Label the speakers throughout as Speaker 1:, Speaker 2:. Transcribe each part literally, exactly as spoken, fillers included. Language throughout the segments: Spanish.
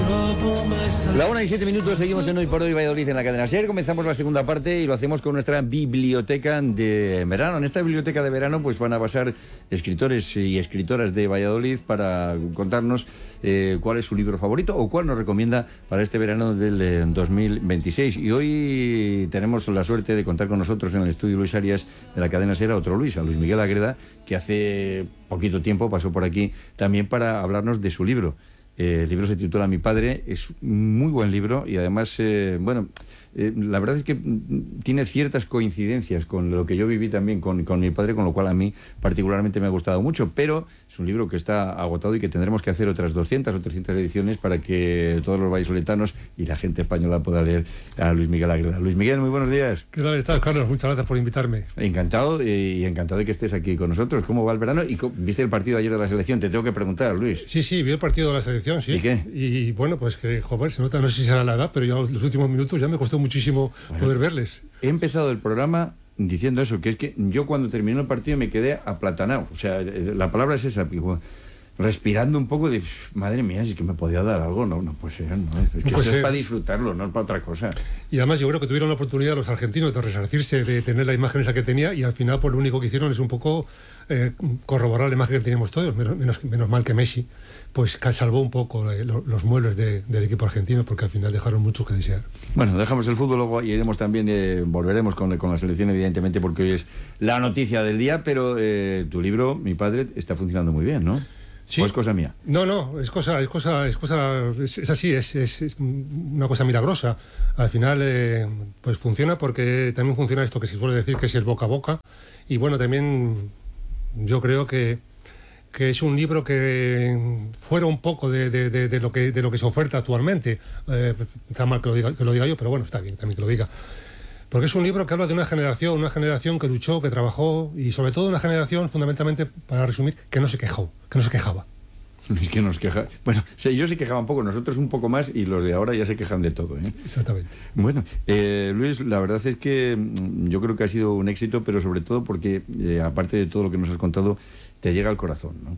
Speaker 1: La una y siete minutos, seguimos en Hoy por Hoy Valladolid en la cadena SER. Comenzamos la segunda parte y lo hacemos con nuestra biblioteca de verano. En esta biblioteca de verano pues van a pasar escritores y escritoras de Valladolid para contarnos eh, cuál es su libro favorito o cuál nos recomienda para este verano del eh, dos mil veintiséis. Y hoy tenemos la suerte de contar con nosotros en el estudio Luis Arias de la cadena SER a otro Luis, a Luis Miguel Agreda, que hace poquito tiempo pasó por aquí también para hablarnos de su libro. Eh, el libro se titula Mi padre, es un muy buen libro y además, eh, bueno, eh, la verdad es que tiene ciertas coincidencias con lo que yo viví también con, con mi padre, con lo cual a mí particularmente me ha gustado mucho, pero es un libro que está agotado y que tendremos que hacer otras doscientas o trescientas ediciones para que todos los vallisoletanos y la gente española pueda leer a Luis Miguel Agreda. Luis Miguel, muy buenos días.
Speaker 2: ¿Qué tal estás, Carlos? Muchas gracias por invitarme.
Speaker 1: Encantado y encantado de que estés aquí con nosotros. ¿Cómo va el verano? ¿Y viste el partido ayer de la selección? Te tengo que preguntar, Luis.
Speaker 2: Sí, sí, vi el partido de la selección, sí.
Speaker 1: ¿Y qué?
Speaker 2: Y bueno, pues que, joder, se nota, no sé si será la edad, pero ya los últimos minutos ya me costó muchísimo bueno, poder verles.
Speaker 1: He empezado el programa diciendo eso, que es que yo cuando terminó el partido me quedé aplatanado. O sea, la palabra es esa, respirando un poco de, madre mía, si es que me podía dar algo, no, no puede ser, no, es que no eso es para disfrutarlo, no es para otra cosa.
Speaker 2: Y además yo creo que tuvieron la oportunidad los argentinos de resarcirse, de tener la imagen esa que tenía, y al final pues lo único que hicieron es un poco eh, corroborar la imagen que teníamos todos, menos, menos, menos mal que Messi, pues salvó un poco eh, los muebles de, del equipo argentino, porque al final dejaron mucho que desear.
Speaker 1: Bueno, dejamos el fútbol, luego iremos también, eh, volveremos con, con la selección evidentemente, porque hoy es la noticia del día, pero eh, tu libro, Mi padre, está funcionando muy bien, ¿no?
Speaker 2: Sí.
Speaker 1: ¿O es cosa mía?
Speaker 2: No, no, es cosa, es cosa, es cosa, es, es así, es, es, es una cosa milagrosa. Al final, eh, pues funciona porque también funciona esto que se suele decir que es el boca a boca. Y bueno, también yo creo que, que es un libro que fuera un poco de, de, de, de lo que de lo que se oferta actualmente. Eh, está mal que lo diga, que lo diga yo, pero bueno, está bien también que lo diga. Porque es un libro que habla de una generación, una generación que luchó, que trabajó y sobre todo una generación, fundamentalmente, para resumir, que no se quejó, que no se quejaba.
Speaker 1: Es que nos queja. Bueno, ellos se quejaban un poco, nosotros un poco más y los de ahora ya se quejan de todo, ¿eh?
Speaker 2: Exactamente.
Speaker 1: Bueno, eh, Luis, la verdad es que yo creo que ha sido un éxito, pero sobre todo porque, eh, aparte de todo lo que nos has contado, te llega al corazón, ¿no?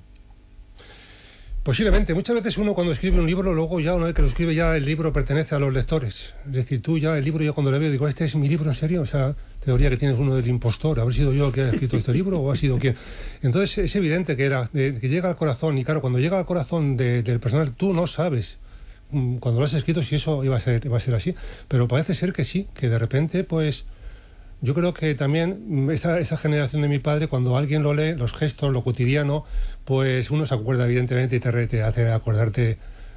Speaker 2: Posiblemente. Muchas veces uno cuando escribe un libro, luego ya una vez que lo escribe ya el libro pertenece a los lectores. Es decir, tú ya el libro, yo cuando lo veo digo, ¿este es mi libro en serio? O sea, teoría que tienes uno del impostor, ¿habré sido yo el que ha escrito este libro o ha sido quién? Entonces es evidente que era, de, que llega al corazón, y claro, cuando llega al corazón de, del personal, tú no sabes cuando lo has escrito si eso iba a ser, iba a ser así, pero parece ser que sí, que de repente pues... Yo creo que también esa, esa generación de mi padre, cuando alguien lo lee, los gestos, lo cotidiano, pues uno se acuerda evidentemente y te, te hace acordarte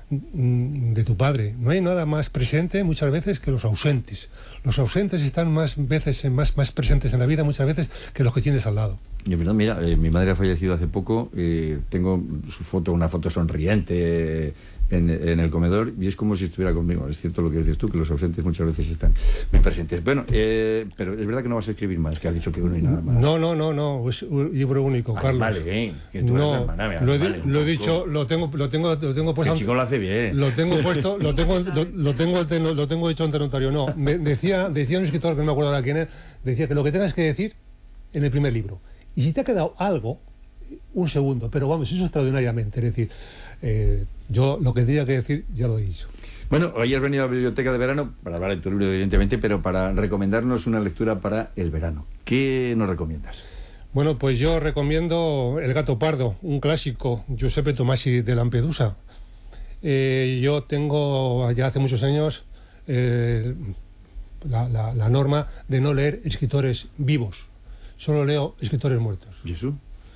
Speaker 2: de tu padre. No hay nada más presente muchas veces que los ausentes. Los ausentes están más veces más, más presentes en la vida muchas veces que los que tienes al lado.
Speaker 1: Yo, perdón, mira, eh, mi madre ha fallecido hace poco, eh, tengo su foto, una foto sonriente en, en el comedor y es como si estuviera conmigo. Es cierto lo que dices tú, que los ausentes muchas veces están muy presentes. Bueno, eh, pero es verdad que no vas a escribir más, que has dicho que uno y nada más.
Speaker 2: No, no, no, no, es un libro único, Carlos.
Speaker 1: Vale, eh, que tú
Speaker 2: no,
Speaker 1: eres hermana,
Speaker 2: lo, he,
Speaker 1: vale,
Speaker 2: lo he dicho, lo tengo, lo tengo, lo tengo puesto.
Speaker 1: El chico lo hace bien.
Speaker 2: Lo tengo puesto, lo tengo, lo, lo tengo, lo, lo tengo hecho ante notario. No, me decía, decía un escritor que no me acuerdo ahora quién es, decía que lo que tengas que decir en el primer libro. Y si te ha quedado algo, un segundo, pero vamos, eso extraordinariamente. Es decir, eh, yo lo que tenía que decir ya lo he dicho.
Speaker 1: Bueno, hoy has venido a la biblioteca de verano para hablar de tu libro, evidentemente, pero para recomendarnos una lectura para el verano. ¿Qué nos recomiendas?
Speaker 2: Bueno, pues yo recomiendo El gato pardo, un clásico, Giuseppe Tomasi de Lampedusa. Eh, yo tengo ya hace muchos años eh, la, la, la norma de no leer escritores vivos. Solo leo escritores muertos.
Speaker 1: ¿Y eso?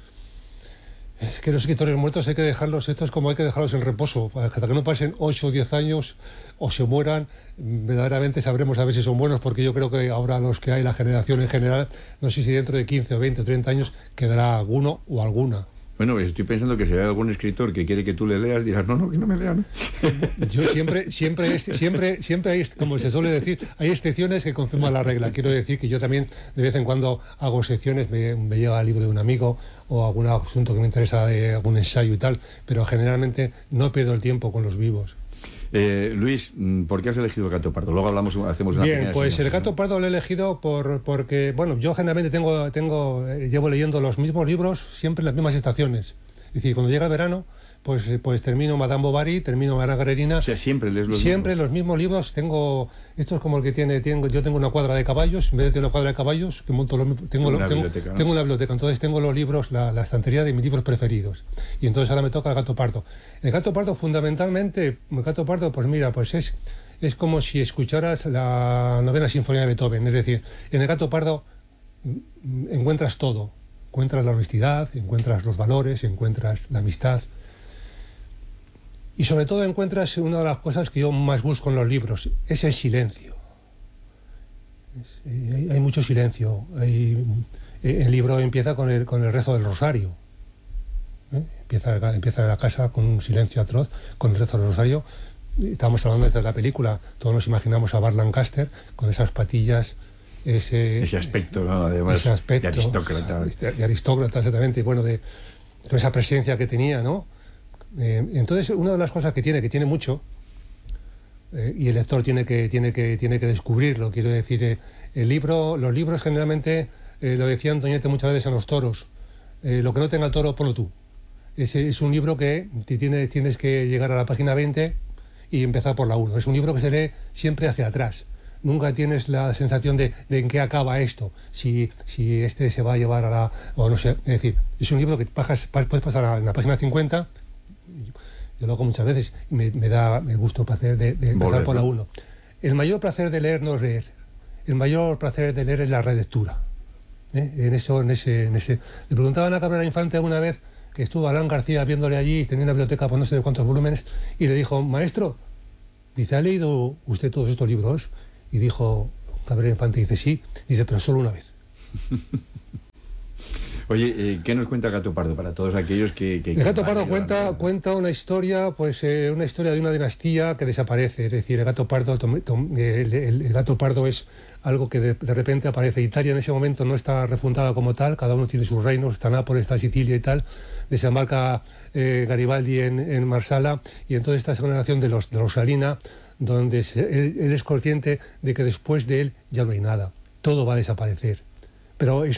Speaker 2: Es que los escritores muertos hay que dejarlos, esto es como hay que dejarlos en reposo, hasta que no pasen ocho o diez años o se mueran, verdaderamente sabremos a ver si son buenos, porque yo creo que ahora los que hay, la generación en general, no sé si dentro de quince o veinte o treinta años quedará alguno o alguna.
Speaker 1: Bueno, estoy pensando que si hay algún escritor que quiere que tú le leas, dirás, no, no, que no me lean.
Speaker 2: Yo siempre, siempre, siempre, siempre hay, como se suele decir, hay excepciones que confirman la regla. Quiero decir que yo también de vez en cuando hago secciones, me, me lleva el libro de un amigo o algún asunto que me interesa, de algún ensayo y tal, pero generalmente no pierdo el tiempo con los vivos.
Speaker 1: Eh, Luis, ¿por qué has elegido El gato pardo? Luego hablamos, hacemos una
Speaker 2: Bien, pues El gato pardo lo he elegido por, porque, bueno, yo generalmente tengo, tengo, llevo leyendo los mismos libros siempre en las mismas estaciones. Es decir, cuando llega el verano, pues, pues termino Madame Bovary, termino Ana Karenina.
Speaker 1: O sea, siempre lees los
Speaker 2: Siempre
Speaker 1: mismos.
Speaker 2: los mismos libros. Tengo, esto es como el que tiene, tengo, yo tengo una cuadra de caballos, en vez de tener una cuadra de caballos, que monto los, tengo,
Speaker 1: Una
Speaker 2: tengo,
Speaker 1: biblioteca, ¿no?
Speaker 2: tengo una biblioteca, entonces tengo los libros, la, la estantería de mis libros preferidos. Y entonces ahora me toca el Gato Pardo. El Gato Pardo, fundamentalmente, el Gato Pardo, pues mira, pues es, es como si escucharas la novena sinfonía de Beethoven. Es decir, en el Gato Pardo mm, encuentras todo. Encuentras la honestidad, encuentras los valores, encuentras la amistad. Y sobre todo encuentras una de las cosas que yo más busco en los libros, es el silencio. Es, hay, hay mucho silencio. Hay, el libro empieza con el, con el rezo del rosario. ¿eh? Empieza, empieza la casa con un silencio atroz, con el rezo del rosario. Estamos hablando desde la película, todos nos imaginamos a Burt Lancaster con esas patillas, ese,
Speaker 1: ese aspecto, ¿no? Además,
Speaker 2: ese aspecto,
Speaker 1: de aristócrata.
Speaker 2: De, de aristócrata, exactamente, y bueno, de, de esa presencia que tenía, ¿no? Eh, entonces, una de las cosas que tiene, que tiene mucho, eh, y el lector tiene que, tiene que, tiene que descubrirlo, quiero decir, eh, el libro, los libros generalmente, eh, lo decía Antoñete muchas veces en los toros, eh, lo que no tenga el toro, ponlo tú. Ese es un libro que tienes, tienes que llegar a la página veinte y empezar por la uno. Es un libro que se lee siempre hacia atrás. Nunca tienes la sensación de, de en qué acaba esto, si, si este se va a llevar a la... o no sé, es decir, es un libro que bajas, puedes pasar a la página cincuenta, yo lo hago muchas veces, y me, me da me gusto placer de, de empezar
Speaker 1: Volver,
Speaker 2: por la
Speaker 1: ¿no?
Speaker 2: uno. El mayor placer de leer no es leer, el mayor placer de leer es la relectura. ¿eh? En eso, en ese, en ese... Le preguntaban a Cabrera Infante una vez, que estuvo Alan García viéndole allí, tenía una biblioteca por no sé de cuántos volúmenes, y le dijo, maestro, dice, ¿ha leído usted todos estos libros? Y dijo Cabrera Infante, dice, sí, dice, pero solo una vez.
Speaker 1: Oye, eh, ¿qué nos cuenta Gato Pardo para todos aquellos que... que
Speaker 2: el Gato
Speaker 1: que
Speaker 2: Pardo
Speaker 1: van
Speaker 2: cuenta,
Speaker 1: llevando?
Speaker 2: cuenta una historia, pues eh, una historia de una dinastía que desaparece. Es decir, el Gato Pardo, tom, tom, el, el, el Gato Pardo es algo que de, de repente aparece. Italia en ese momento no está refundada como tal, cada uno tiene sus reinos, está Nápoles, está Sicilia y tal. Desembarca eh, Garibaldi en, en Marsala, y entonces esta generación de los de los Salina, donde se, él, él es consciente de que después de él ya no hay nada, todo va a desaparecer. Pero es